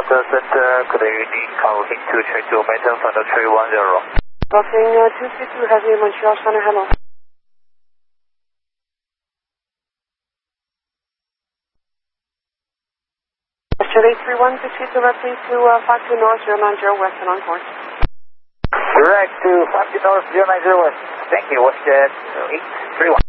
Delta Center, good evening, calling to check your maintenance on the 310. Booking 232 Heavy Montreal Center, hello. Yesterday 31, proceed directly to 52 North 090 West and on course. Direct to 52 North 090 West. Thank you, Westjet 831.